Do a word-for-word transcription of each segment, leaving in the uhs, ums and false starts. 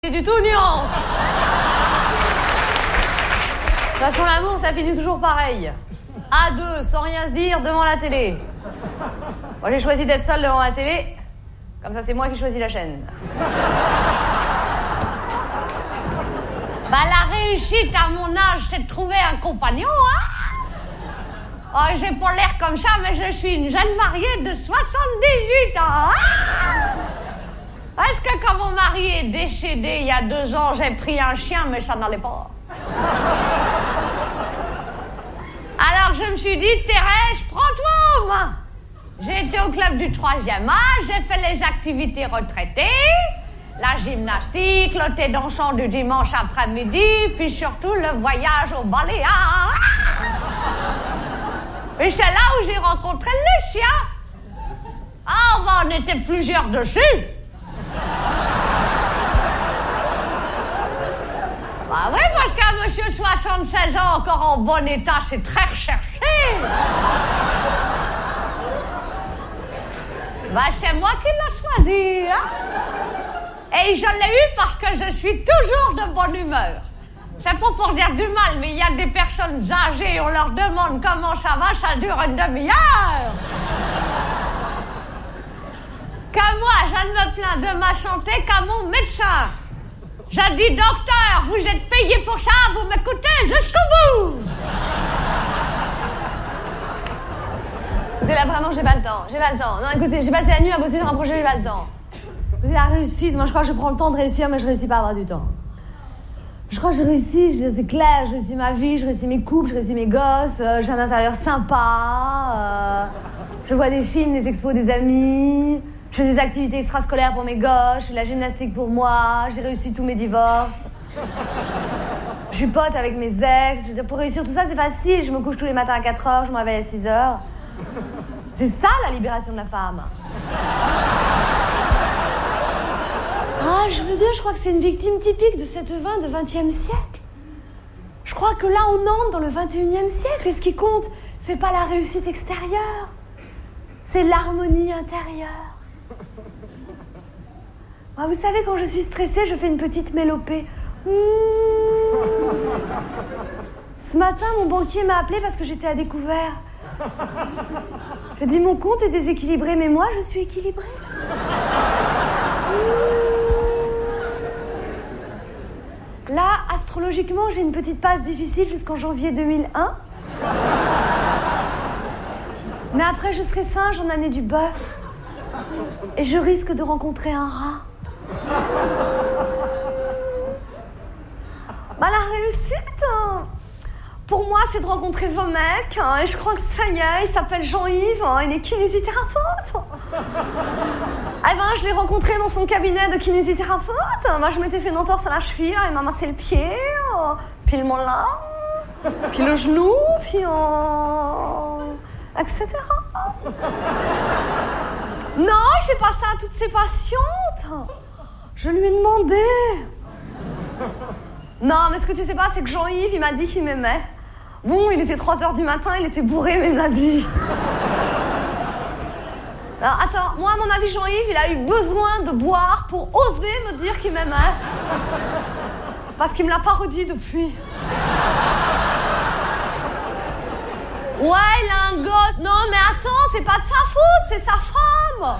Du tout nuance. De toute façon, l'amour, ça finit toujours pareil. À deux, sans rien se dire, devant la télé. Moi, j'ai choisi d'être seule devant la télé. Comme ça, c'est moi qui choisis la chaîne. Bah, la réussite à mon âge, c'est de trouver un compagnon, hein. Oh, j'ai pas l'air comme ça, mais je suis une jeune mariée de soixante-dix-huit ans, hein. Est-ce que quand mon mari est décédé il y a deux ans, j'ai pris un chien, mais ça n'allait pas. Alors je me suis dit, Thérèse, prends-toi en main. J'ai été au club du troisième âge, j'ai fait les activités retraitées, la gymnastique, le thé dansant du dimanche après-midi, puis surtout le voyage au Baléares. Et c'est là où j'ai rencontré Lucia. Ah, bah, on était plusieurs dessus. Bah oui, parce qu'un monsieur de soixante-seize ans encore en bon état, c'est très recherché. Bah c'est moi qui l'ai choisi, hein. Et je l'ai eu parce que je suis toujours de bonne humeur. C'est pas pour dire du mal, mais il y a des personnes âgées, on leur demande comment ça va, ça dure une demi-heure. Que moi, je ne me plains de ma santé qu'à mon médecin. Je dis, docteur, vous êtes payé pour ça, vous m'écoutez jusqu'au bout. Écoutez, là, vraiment, j'ai pas le temps, j'ai pas le temps. Non, écoutez, j'ai passé la nuit à bosser sur un projet, j'ai pas le temps. Écoutez, la réussite, moi, je crois que je prends le temps de réussir, mais je réussis pas à avoir du temps. Je crois que je réussis, je- c'est clair, je réussis ma vie, je réussis mes couples, je réussis mes gosses, euh, j'ai un intérieur sympa, euh, je vois des films, des expos, des amis... Je fais des activités extrascolaires pour mes gosses, je fais de la gymnastique pour moi, j'ai réussi tous mes divorces. Je suis pote avec mes ex, je veux dire, pour réussir tout ça, c'est facile. Je me couche tous les matins à quatre heures, je me réveille à six heures. C'est ça, la libération de la femme. Ah, je veux dire, je crois que c'est une victime typique de cette vingt, de vingtième siècle. Je crois que là, on entre dans le vingt et unième siècle, et ce qui compte, c'est pas la réussite extérieure, c'est l'harmonie intérieure. Ah, vous savez, quand je suis stressée, je fais une petite mélopée. Mmh. Ce matin, mon banquier m'a appelé parce que j'étais à découvert. J'ai dit, mon compte est déséquilibré, mais moi, je suis équilibrée. Mmh. Là, astrologiquement, j'ai une petite passe difficile jusqu'en janvier deux mille un. Mais après, je serai singe en année du bœuf. Et je risque de rencontrer un rat. Bah, la réussite, hein, pour moi, c'est de rencontrer vos mecs. Hein, et je crois que ça y est, il s'appelle Jean-Yves, hein, il est kinésithérapeute. Eh ben, je l'ai rencontré dans son cabinet de kinésithérapeute. Moi, je m'étais fait une entorse à la cheville, il m'a massé le pied, euh, puis le mollet, puis le genou, puis euh, et cetera. Non, il fait pas ça à toutes ses patientes. Je lui ai demandé. Non, mais ce que tu sais pas, c'est que Jean-Yves, il m'a dit qu'il m'aimait. Bon, il était trois heures du matin, il était bourré, mais il me l'a dit. Alors, attends, moi, à mon avis, Jean-Yves, il a eu besoin de boire pour oser me dire qu'il m'aimait. Parce qu'il me l'a pas redit depuis. Ouais, il a un gosse. Non, mais attends, c'est pas de sa faute, c'est sa femme.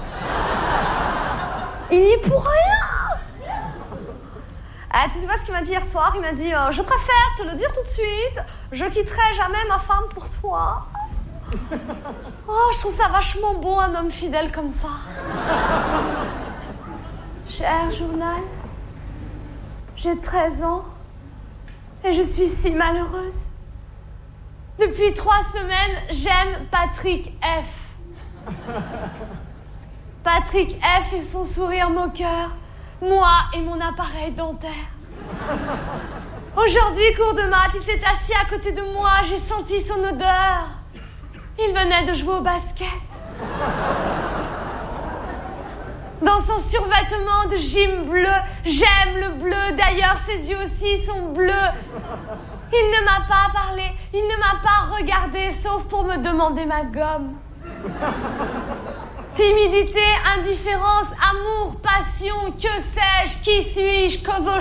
Il y est pour rien. Ah, tu sais pas ce qu'il m'a dit hier soir? Il m'a dit, euh, je préfère te le dire tout de suite, je quitterai jamais ma femme pour toi. Oh, je trouve ça vachement beau, un homme fidèle comme ça. Cher journal, j'ai treize ans et je suis si malheureuse. Depuis trois semaines, j'aime Patrick F. Patrick F et son sourire moqueur, moi et mon appareil dentaire. Aujourd'hui, cours de maths, il s'est assis à côté de moi, j'ai senti son odeur. Il venait de jouer au basket. Dans son survêtement de gym bleu, j'aime le bleu, d'ailleurs ses yeux aussi sont bleus. Il ne m'a pas parlé, il ne m'a pas regardé, sauf pour me demander ma gomme. Timidité, indifférence, amour, passion, que sais-je, qui suis-je, que veux